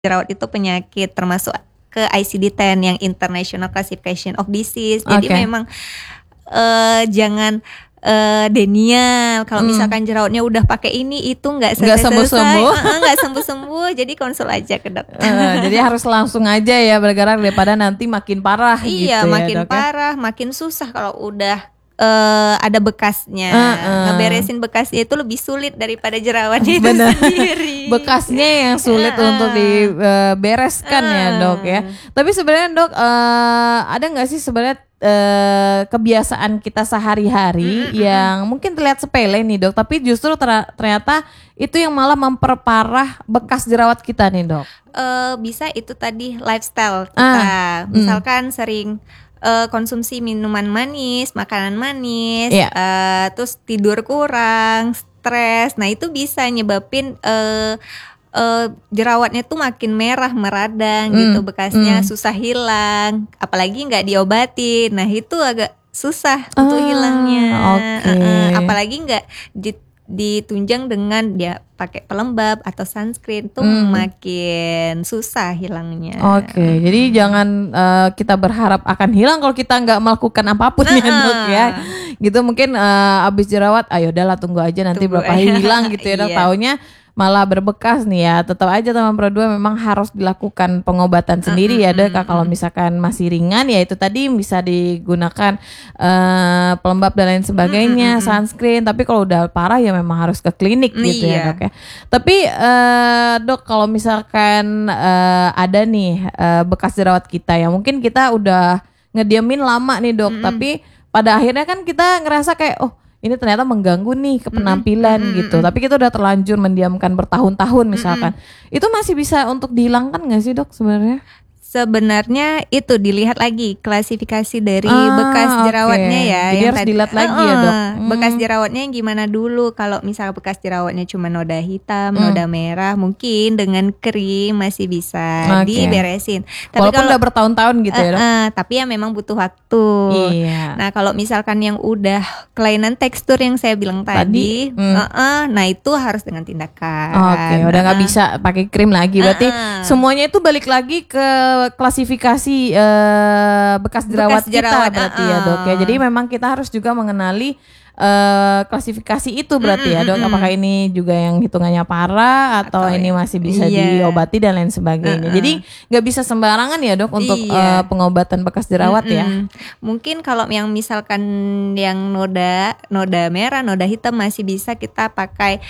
jerawat itu penyakit termasuk ke ICD-10 yang International Classification of Disease. Jadi memang jangan denial kalau misalkan jerawatnya udah pakai ini itu nggak sembuh-sembuh, jadi konsul aja ke dokter. Jadi harus langsung aja ya bergerak daripada nanti makin parah. Iya, gitu makin ya, dok, parah, makin susah kalau udah ada bekasnya. Ngeberesin bekasnya itu lebih sulit daripada jerawatnya itu sendiri. Bekasnya yang sulit untuk dibereskan ya dok ya. Tapi sebenarnya dok ada nggak sih sebenarnya kebiasaan kita sehari-hari yang mungkin terlihat sepele nih dok, tapi justru ternyata itu yang malah memperparah bekas jerawat kita nih dok? Bisa itu tadi lifestyle kita. Misalkan sering konsumsi minuman manis, makanan manis, terus tidur kurang, stres. Nah itu bisa nyebabin jerawatnya tuh makin merah, meradang gitu, bekasnya susah hilang, apalagi nggak diobati. Nah itu agak susah untuk hilangnya. Apalagi nggak ditunjang dengan dia pakai pelembab atau sunscreen tuh makin susah hilangnya. Jadi jangan kita berharap akan hilang kalau kita nggak melakukan apapun ya dok ya. Gitu mungkin abis jerawat, ayo udahlah tunggu aja nanti berapa hari hilang gitu ya dok. Taunya malah berbekas nih ya. Tetap aja teman Pro 2 memang harus dilakukan pengobatan sendiri ya dok. Kalau misalkan masih ringan ya itu tadi bisa digunakan pelembab dan lain sebagainya, sunscreen. Tapi kalau udah parah ya memang harus ke klinik gitu ya dok ya. Tapi dok kalau misalkan ada nih bekas jerawat kita ya, mungkin kita udah ngediamin lama nih dok, tapi pada akhirnya kan kita ngerasa kayak ini ternyata mengganggu nih ke penampilan gitu. Tapi kita udah terlanjur mendiamkan bertahun-tahun misalkan. Itu masih bisa untuk dihilangkan gak sih dok sebenarnya? Sebenarnya itu dilihat lagi klasifikasi dari bekas jerawatnya ya. Jadi harus dilihat lagi ya dok. Bekas jerawatnya yang gimana dulu. Kalau misal bekas jerawatnya cuma noda hitam, noda merah, mungkin dengan krim masih bisa diberesin. Tapi walaupun udah bertahun-tahun gitu ya dok. Tapi ya memang butuh waktu. Nah kalau misalkan yang udah kelainan tekstur yang saya bilang tadi, nah itu harus dengan tindakan. Udah nggak bisa pakai krim lagi. Berarti semuanya itu balik lagi ke klasifikasi bekas jerawat kita berarti ya dok ya. Jadi memang kita harus juga mengenali klasifikasi itu berarti ya dok. Apakah ini juga yang hitungannya parah atau ini masih bisa diobati dan lain sebagainya. Jadi nggak bisa sembarangan ya dok untuk pengobatan bekas jerawat ya. Mungkin kalau yang misalkan yang noda merah, noda hitam masih bisa kita pakai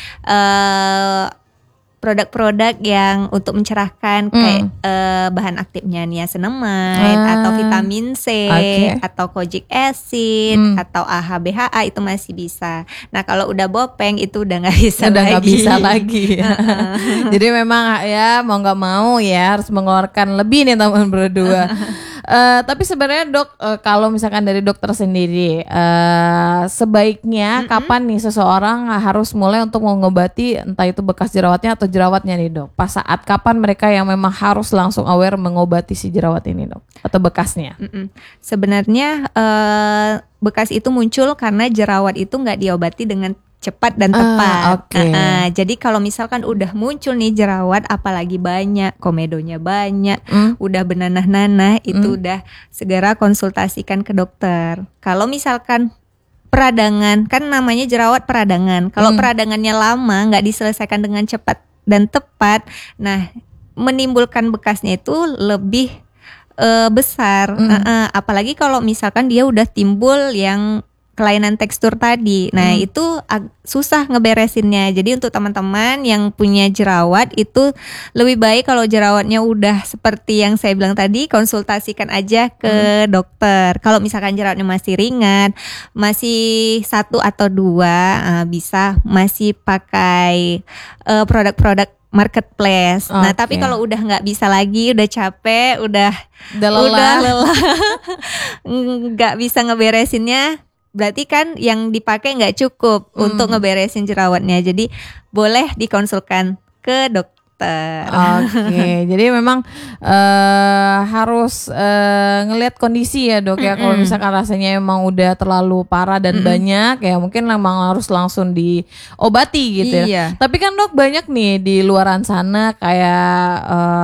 produk-produk yang untuk mencerahkan kayak bahan aktifnya niacinamide atau vitamin C atau kojic acid atau AHA BHA itu masih bisa. Nah kalau udah bopeng itu udah nggak bisa lagi. Jadi memang ya mau nggak mau ya harus mengeluarkan lebih nih teman berdua. Tapi sebenarnya dok kalau misalkan dari dokter sendiri sebaiknya kapan nih seseorang harus mulai untuk mengobati entah itu bekas jerawatnya atau jerawatnya nih dok? Pas saat kapan mereka yang memang harus langsung aware mengobati si jerawat ini dok atau bekasnya? Sebenarnya bekas itu muncul karena jerawat itu nggak diobati dengan cepat dan tepat. Jadi kalau misalkan udah muncul nih jerawat, apalagi banyak, komedonya banyak, udah benanah-nanah, itu udah segera konsultasikan ke dokter. Kalau misalkan peradangan, kan namanya jerawat peradangan. Kalau peradangannya lama, nggak diselesaikan dengan cepat dan tepat, nah menimbulkan bekasnya itu lebih besar. Apalagi kalau misalkan dia udah timbul yang kelainan tekstur tadi. Nah itu susah ngeberesinnya. Jadi untuk teman-teman yang punya jerawat itu lebih baik kalau jerawatnya udah seperti yang saya bilang tadi, konsultasikan aja ke dokter. Kalau misalkan jerawatnya masih ringan, masih 1 atau 2, bisa masih pakai produk-produk marketplace. Nah tapi kalau udah nggak bisa lagi, udah capek, udah lelah, nggak bisa ngeberesinnya, berarti kan yang dipakai nggak cukup untuk ngeberesin jerawatnya. Jadi boleh dikonsulkan ke dokter. Jadi memang harus ngelihat kondisi ya dok ya. Kalau misalkan rasanya emang udah terlalu parah dan banyak ya mungkin memang harus langsung diobati gitu ya. Tapi kan dok banyak nih di luaran sana kayak